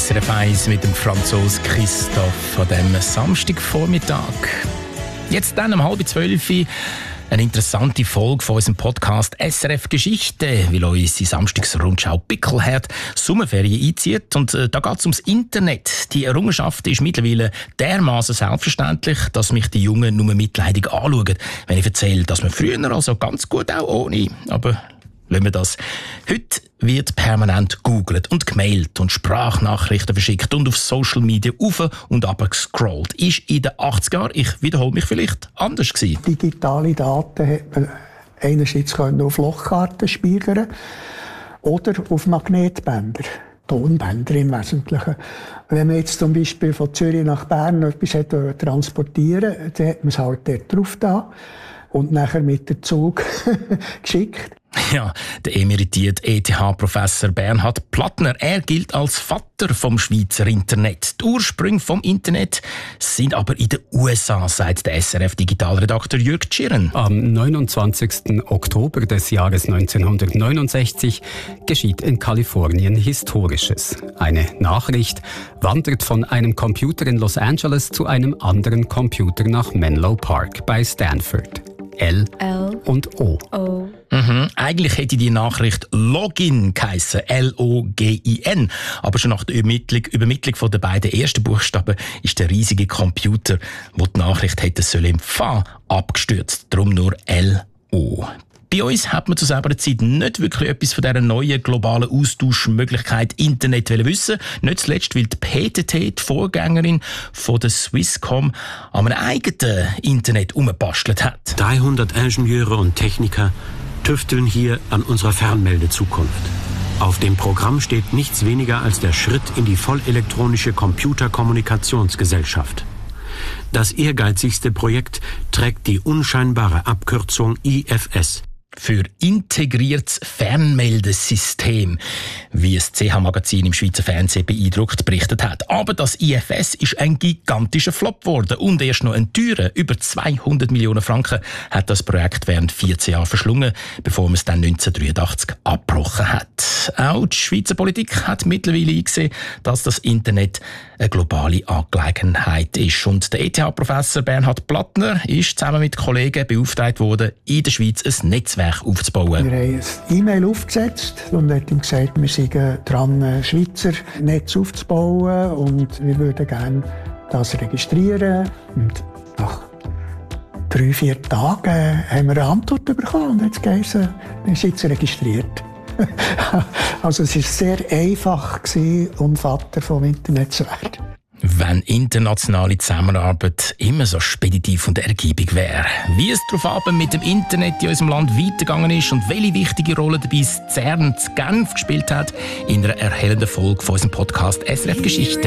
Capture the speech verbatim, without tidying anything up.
S R F eins mit dem Franzos Christoph an diesem Samstagvormittag. Jetzt dann um halb zwölf eine interessante Folge von unserem Podcast S R F Geschichte, weil unsere Samstagsrundschau Bickelherd Sommerferien einzieht. Und äh, da geht es ums Internet. Die Errungenschaft ist mittlerweile dermaßen selbstverständlich, dass mich die Jungen nur mitleidig anschauen, wenn ich erzähle, dass man früher also ganz gut auch ohne. Aber lassen wir das. Heute wird permanent gegoogelt und gemailt und Sprachnachrichten verschickt und auf Social Media auf und ab gescrollt. Ist in den achtziger Jahren, ich wiederhole mich vielleicht, anders gewesen. Digitale Daten hat man einerseits auf Lochkarten speichern oder auf Magnetbänder. Tonbänder im Wesentlichen. Wenn man jetzt zum Beispiel von Zürich nach Bern etwas hat transportieren wollte, dann hat man es halt dort drauf da und nachher mit dem Zug geschickt. Ja, der emeritierte E T H-Professor Bernhard Plattner, er gilt als Vater vom Schweizer Internet. Die Ursprünge vom Internet sind aber in den U S A, sagt der S R F-Digitalredakteur Jürg Tschirren. Am neunundzwanzigsten Oktober des Jahres neunzehnhundertneunundsechzig geschieht in Kalifornien Historisches. Eine Nachricht wandert von einem Computer in Los Angeles zu einem anderen Computer nach Menlo Park bei Stanford. L, L und O. O. Mhm. Eigentlich hätte die Nachricht Login geheissen, L O G I N. Aber schon nach der Übermittlung, Übermittlung der beiden ersten Buchstaben ist der riesige Computer, der die Nachricht hätte sollen empfangen, abgestürzt. Darum nur L O. Bei uns hat man zu selber Zeit nicht wirklich etwas von dieser neuen globalen Austauschmöglichkeit Internet wissen. Nicht zuletzt, weil die P T T, die Vorgängerin von der Swisscom, an einem eigenen Internet umgebastelt hat. dreihundert Ingenieure und Techniker tüfteln hier an unserer Fernmeldezukunft. Auf dem Programm steht nichts weniger als der Schritt in die vollelektronische Computerkommunikationsgesellschaft. Das ehrgeizigste Projekt trägt die unscheinbare Abkürzung I F S. Für integriertes Fernmeldesystem, wie das C H-Magazin im Schweizer Fernsehen beeindruckt berichtet hat. Aber das I F S ist ein gigantischer Flop geworden und erst noch ein teurer, über zweihundert Millionen Franken, hat das Projekt während vierzehn Jahren verschlungen, bevor man es dann neunzehnhundertdreiundachtzig abgebrochen hat. Auch die Schweizer Politik hat mittlerweile eingesehen, dass das Internet eine globale Angelegenheit ist. Und der E T H-Professor Bernhard Plattner ist zusammen mit Kollegen beauftragt worden, in der Schweiz ein Netzwerk aufzubauen. Wir haben ein E-Mail aufgesetzt und haben ihm gesagt, wir sind dran, ein Schweizer Netz aufzubauen und wir würden gerne das registrieren. Und nach drei, vier Tagen haben wir eine Antwort bekommen und jetzt geheißen, wir sind jetzt registriert. Also es war sehr einfach, um Vater vom Internet zu werden. Wenn internationale Zusammenarbeit immer so speditiv und ergiebig wäre. Wie es darauf mit dem Internet in unserem Land weitergegangen ist und welche wichtige Rolle dabei das CERN zu Genf gespielt hat, in einer erhellenden Folge von unserem Podcast S R F Geschichte.